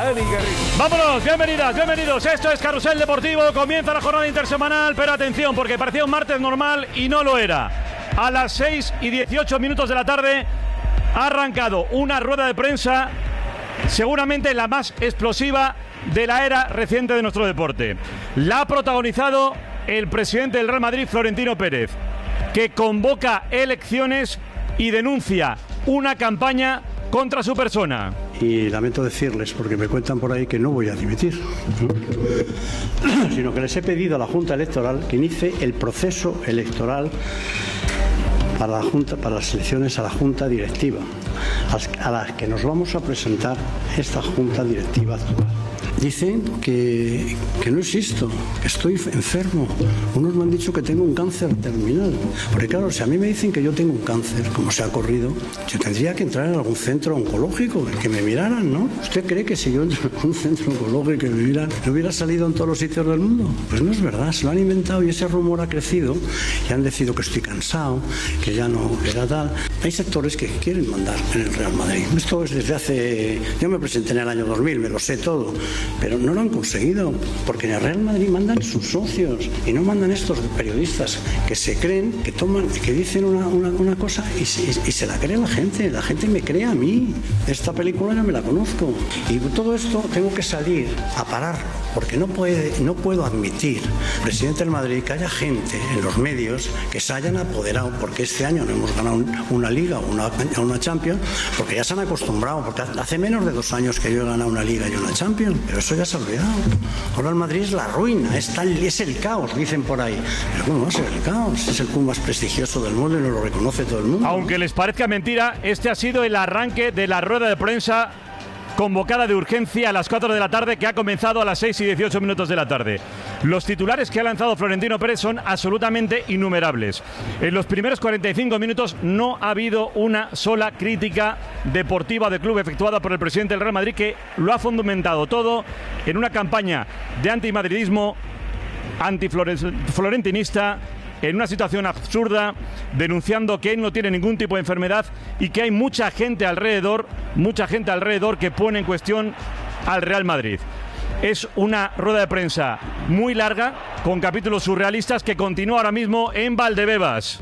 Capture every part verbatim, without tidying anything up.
Dani Garrido. Vámonos, bienvenidas, bienvenidos. Esto es Carrusel Deportivo. Comienza la jornada intersemanal, pero atención, porque parecía un martes normal y no lo era. A las seis y dieciocho minutos de la tarde ha arrancado una rueda de prensa, seguramente la más explosiva de la era reciente de nuestro deporte. La ha protagonizado el presidente del Real Madrid, Florentino Pérez, que convoca elecciones y denuncia una campaña contra su persona. Y lamento decirles, porque me cuentan por ahí que no voy a dimitir, sino que les he pedido a la Junta Electoral que inicie el proceso electoral para la Junta, para las elecciones a la Junta Directiva, a las que nos vamos a presentar esta Junta Directiva actual. Dicen que, que no existo, que estoy enfermo. Unos me han dicho que tengo un cáncer terminal. Porque claro, si a mí me dicen que yo tengo un cáncer, como se ha corrido, yo tendría que entrar en algún centro oncológico, que me miraran, ¿no? ¿Usted cree que si yo entro en un centro oncológico que me miran, no hubiera salido en todos los sitios del mundo? Pues no es verdad, se lo han inventado y ese rumor ha crecido y han decidido que estoy cansado, que ya no era tal. Hay sectores que quieren mandar en el Real Madrid. Esto es desde hace... Yo me presenté en el año dos mil, me lo sé todo. Pero no lo han conseguido, porque en el Real Madrid mandan sus socios y no mandan estos periodistas que se creen, que toman, que dicen una, una, una cosa y se, y se la cree la gente, la gente me cree a mí. Esta película ya me la conozco. Y todo esto tengo que salir a parar, porque no, puede, no puedo admitir, presidente del Madrid, que haya gente en los medios que se hayan apoderado, porque este año no hemos ganado una Liga o una, una Champions, porque ya se han acostumbrado, porque hace menos de dos años que yo he ganado una Liga y una Champions, pero eso ya se ha olvidado. Ahora el Madrid es la ruina, es, tal, es el caos, dicen por ahí. Pero ¿cómo va a ser el caos? Es el club más prestigioso del mundo y no lo reconoce todo el mundo. Aunque les parezca mentira, este ha sido el arranque de la rueda de prensa convocada de urgencia a las cuatro de la tarde, que ha comenzado a las seis y dieciocho minutos de la tarde. Los titulares que ha lanzado Florentino Pérez son absolutamente innumerables. En los primeros cuarenta y cinco minutos no ha habido una sola crítica deportiva del club efectuada por el presidente del Real Madrid, que lo ha fundamentado todo en una campaña de antimadridismo, antiflorentinista, en una situación absurda, denunciando que él no tiene ningún tipo de enfermedad y que hay mucha gente alrededor, mucha gente alrededor que pone en cuestión al Real Madrid. Es una rueda de prensa muy larga, con capítulos surrealistas, que continúa ahora mismo en Valdebebas.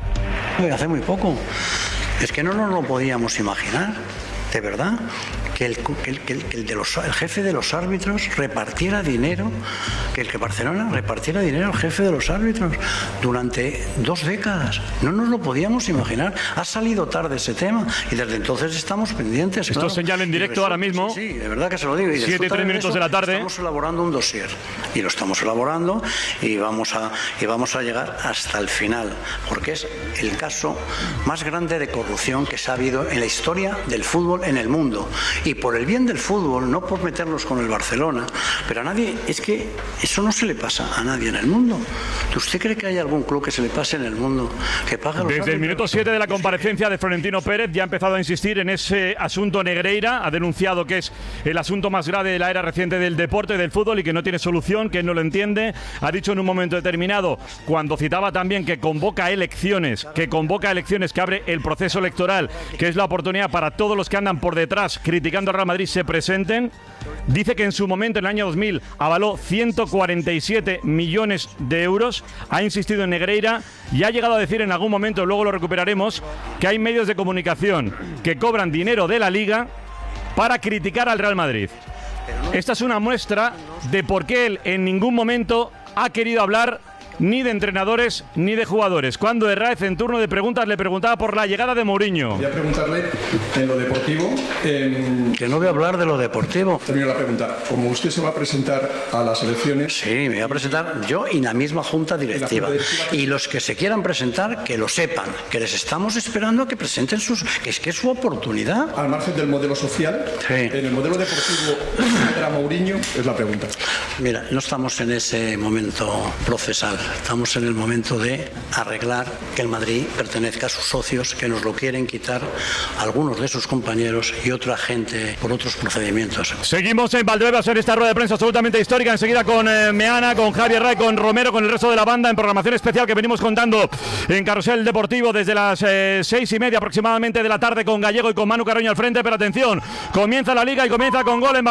Hace muy poco. Es que no nos lo podíamos imaginar, de verdad. Que el, que el, que el, que el, de los, el jefe de los árbitros repartiera dinero, que el que Barcelona repartiera dinero al jefe de los árbitros durante dos décadas. No nos lo podíamos imaginar. Ha salido tarde ese tema y desde entonces estamos pendientes. Esto claro. Es señal en directo ahora mismo. Sí, sí, de verdad que se lo digo. Y Siete y tres minutos de, de la tarde. Estamos elaborando un dossier y lo estamos elaborando y vamos a y vamos a llegar hasta el final, porque es el caso más grande de corrupción que se ha habido en la historia del fútbol en el mundo. Y por el bien del fútbol, no por meternos con el Barcelona, pero a nadie, es que eso no se le pasa a nadie en el mundo. ¿Usted cree que hay algún club que se le pase en el mundo que pague los Desde árbitros? el minuto siete de la comparecencia de Florentino Pérez ya ha empezado a insistir en ese asunto Negreira, ha denunciado que es el asunto más grave de la era reciente del deporte, del fútbol, y que no tiene solución, que no lo entiende. Ha dicho en un momento determinado, cuando citaba también que convoca elecciones, que convoca elecciones, que abre el proceso electoral, que es la oportunidad para todos los que andan por detrás criticando al Real Madrid se presenten. Dice que en su momento, en el año dos mil, avaló ciento cuarenta y siete millones de euros. Ha insistido en Negreira y ha llegado a decir en algún momento, luego lo recuperaremos, que hay medios de comunicación que cobran dinero de la Liga para criticar al Real Madrid. Esta es una muestra de por qué él en ningún momento ha querido hablar ni de entrenadores ni de jugadores. Cuando Herráez, en turno de preguntas, le preguntaba por la llegada de Mourinho. Voy a preguntarle en lo deportivo. En... Que no voy a hablar de lo deportivo. Termino la pregunta. Como usted se va a presentar a las elecciones... Sí, me voy a presentar yo y la misma Junta Directiva. Junta directiva. Y los que se quieran presentar, que lo sepan, que les estamos esperando a que presenten sus... que es que es su oportunidad. Al margen del modelo social, sí. En el modelo deportivo, ¿era Mourinho? Es la pregunta. Mira, no estamos en ese momento procesal. Estamos en el momento de arreglar que el Madrid pertenezca a sus socios, que nos lo quieren quitar algunos de sus compañeros y otra gente por otros procedimientos. Seguimos en Valdebebas en esta rueda de prensa absolutamente histórica. Enseguida con eh, Meana, con Javier Ray, con Romero, con el resto de la banda en programación especial que venimos contando en Carrusel Deportivo desde las eh, seis y media aproximadamente de la tarde, con Gallego y con Manu Carroño al frente. Pero atención, comienza la Liga y comienza con gol en